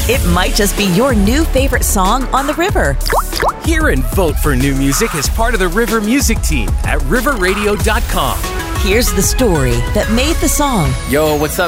It might just be your new favorite song on the river. Hear and vote for new music as part of the River Music Team at riverradio.com. Here's the story that made the song. Yo, what's up?